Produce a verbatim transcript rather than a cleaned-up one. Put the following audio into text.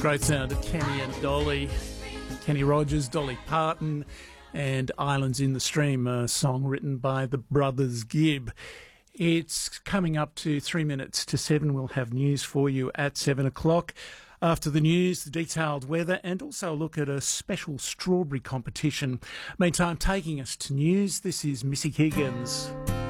Great sound of Kenny and Dolly. Kenny Rogers, Dolly Parton, and Islands in the Stream, a song written by the Brothers Gibb. It's coming up to three minutes to seven. We'll have news for you at seven o'clock. After the news, the detailed weather, and also a look at a special strawberry competition. Meantime, taking us to news, this is Missy Higgins.